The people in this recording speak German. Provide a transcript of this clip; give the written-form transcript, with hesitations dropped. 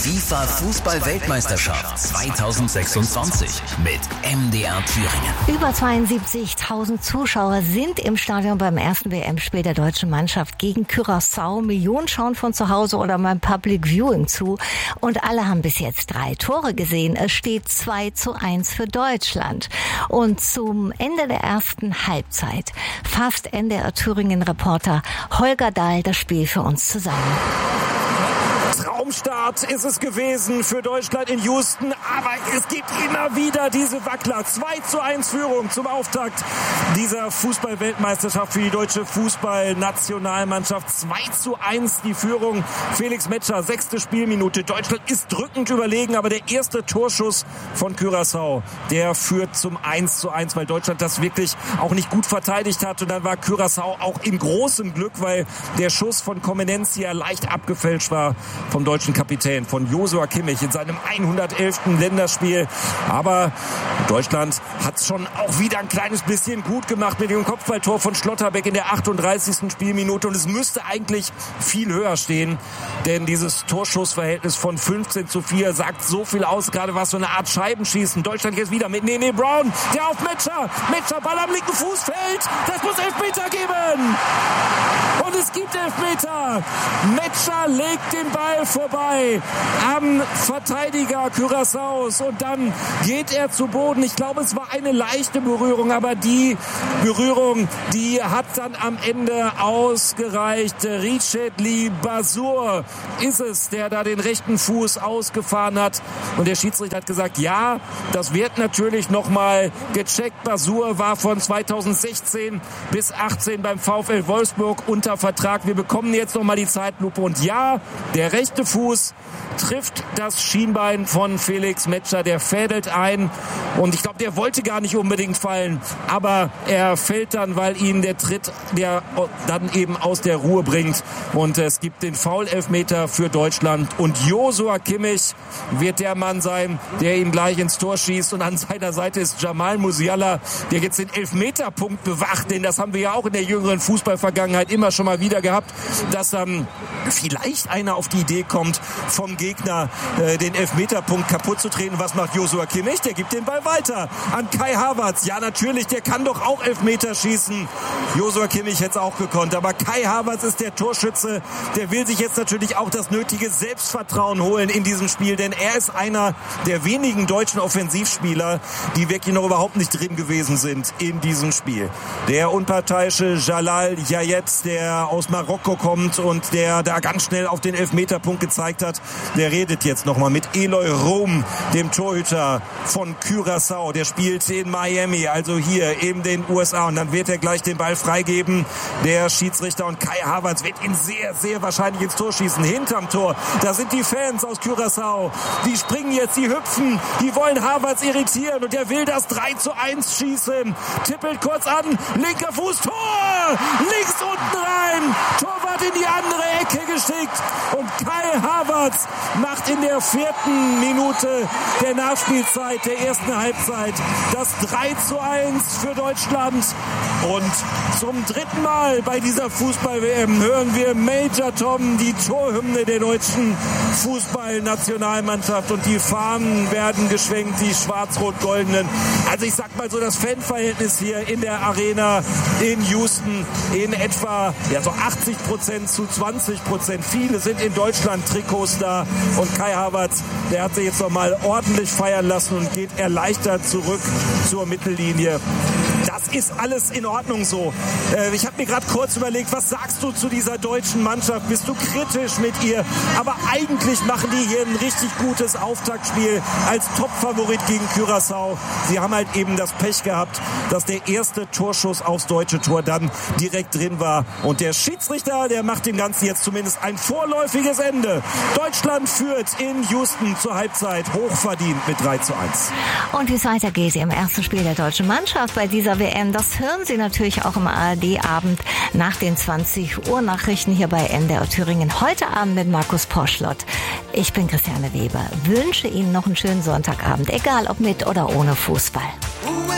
FIFA Fußball-Weltmeisterschaft 2026 mit MDR Thüringen. Über 72.000 Zuschauer sind im Stadion beim ersten WM-Spiel der deutschen Mannschaft gegen Curaçao. Millionen schauen von zu Hause oder beim Public Viewing zu. Und alle haben bis jetzt 3 Tore gesehen. Es steht 2:1 für Deutschland. Und zum Ende der ersten Halbzeit fasst NDR Thüringen-Reporter Holger Dahl das Spiel für uns zusammen. Traumstart ist es gewesen für Deutschland in Houston, aber es gibt immer wieder diese Wackler. 2:1 Führung zum Auftakt dieser Fußball-Weltmeisterschaft für die deutsche Fußballnationalmannschaft. 2:1 die Führung. Felix Metscher, 6. Spielminute. Deutschland ist drückend überlegen, aber der erste Torschuss von Curaçao, der führt zum 1:1, weil Deutschland das wirklich auch nicht gut verteidigt hat. Und dann war Curaçao auch in großem Glück, weil der Schuss von Comenencia leicht abgefälscht war vom deutschen Kapitän, von Joshua Kimmich in seinem 111. Länderspiel. Aber Deutschland hat es schon auch wieder ein kleines bisschen gut gemacht mit dem Kopfballtor von Schlotterbeck in der 38. Spielminute. Und es müsste eigentlich viel höher stehen, denn dieses Torschussverhältnis von 15:4 sagt so viel aus. Gerade was so eine Art Scheibenschießen. Deutschland jetzt wieder mit Nene Brown, der auf Metscher. Metscher, Ball am linken Fuß fällt. Das muss Elfmeter geben. Und es gibt Elfmeter. Metscher legt den Ball vorbei am Verteidiger Curaçaos und dann geht er zu Boden. Ich glaube, es war eine leichte Berührung, aber die Berührung, die hat dann am Ende ausgereicht. Richetli Basur ist es, der da den rechten Fuß ausgefahren hat. Und der Schiedsrichter hat gesagt, ja, das wird natürlich nochmal gecheckt. Basur war von 2016 bis 18 beim VfL Wolfsburg unter Vertrag. Wir bekommen jetzt nochmal die Zeitlupe. Und ja, der rechte Fuß trifft das Schienbein von Felix Metscher. Der fädelt ein. Und ich glaube, der wollte gar nicht unbedingt fallen. Aber er fällt dann, weil ihn der Tritt, der dann eben aus der Ruhe bringt. Und es gibt den Foul-Elfmeter für Deutschland. Und Joshua Kimmich wird der Mann sein, der ihn gleich ins Tor schießt. Und an seiner Seite ist Jamal Musiala, der jetzt den Elfmeterpunkt bewacht. Denn das haben wir ja auch in der jüngeren Fußballvergangenheit immer schon mal wieder gehabt, dass vielleicht einer auf die Idee kommt, vom Gegner den Elfmeterpunkt kaputt zu treten. Was macht Joshua Kimmich? Der gibt den Ball weiter an Kai Havertz. Ja, natürlich, der kann doch auch Elfmeter schießen. Joshua Kimmich hätte es auch gekonnt. Aber Kai Havertz ist der Torschütze. Der will sich jetzt natürlich auch das nötige Selbstvertrauen holen in diesem Spiel. Denn er ist einer der wenigen deutschen Offensivspieler, die wirklich noch überhaupt nicht drin gewesen sind in diesem Spiel. Der unparteiische Jalal Yayet, der aus Marokko kommt und der da ganz schnell auf den Elfmeterpunkt gezeigt hat, der redet jetzt nochmal mit Eloy Rom, dem Torhüter von Curaçao. Der spielt in Miami, also hier in den USA. Und dann wird er gleich den Ball freigeben, der Schiedsrichter. Und Kai Havertz wird ihn sehr, sehr wahrscheinlich ins Tor schießen. Hinterm Tor, da sind die Fans aus Curaçao. Die springen jetzt, die hüpfen, die wollen Havertz irritieren. Und der will das 3:1 schießen. Tippelt kurz an, linker Fuß, Tor! Links unten rein, Torwart in die andere Ecke geschickt. Und Kai Havertz macht in der 4. Minute der Nachspielzeit, der ersten Halbzeit, das 3:1 für Deutschland. Und zum 3. Mal bei dieser Fußball-WM hören wir Major Tom, die Torhymne der deutschen Fußballnationalmannschaft. Und die Fahnen werden geschwenkt, die schwarz-rot-goldenen. Also ich sag mal so, das Fanverhältnis hier in der Arena in Houston in etwa so 80% zu 20%. Viele sind in Deutschland Trikots da. Und Kai Havertz, der hat sich jetzt noch mal ordentlich feiern lassen und geht erleichtert zurück zur Mittellinie. Das ist alles in Ordnung so. Ich habe mir gerade kurz überlegt, was sagst du zu dieser deutschen Mannschaft? Bist du kritisch mit ihr? Aber eigentlich machen die hier ein richtig gutes Auftaktspiel als Topfavorit gegen Curaçao. Sie haben halt eben das Pech gehabt, dass der erste Torschuss aufs deutsche Tor dann direkt drin war. Und der Schiedsrichter, der macht dem Ganzen jetzt zumindest ein vorläufiges Ende. Deutschland führt in Houston zur Halbzeit hochverdient mit 3:1. Und wie es weitergeht im ersten Spiel der deutschen Mannschaft bei dieser WM, das hören Sie natürlich auch im ARD-Abend nach den 20 Uhr Nachrichten hier bei NDR Thüringen. Heute Abend mit Markus Poschlott. Ich bin Christiane Weber. Wünsche Ihnen noch einen schönen Sonntagabend, egal ob mit oder ohne Fußball.